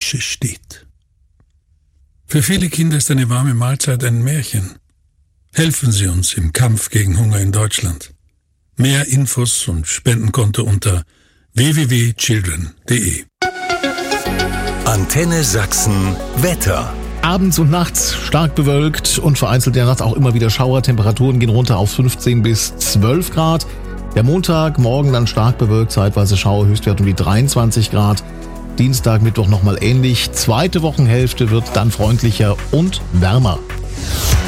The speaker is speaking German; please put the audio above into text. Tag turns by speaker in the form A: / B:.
A: Tische steht. Für viele Kinder ist eine warme Mahlzeit ein Märchen. Helfen Sie uns im Kampf gegen Hunger in Deutschland. Mehr Infos und Spendenkonto unter www.children.de.
B: Antenne Sachsen Wetter.
C: Abends und nachts stark bewölkt und vereinzelt der Nacht auch immer wieder Schauer. Temperaturen gehen runter auf 15 bis 12 Grad. Der Montag, morgen dann stark bewölkt, zeitweise Schauer, Höchstwert um die 23 Grad. Dienstag, Mittwoch nochmal ähnlich. Zweite Wochenhälfte wird dann freundlicher und wärmer.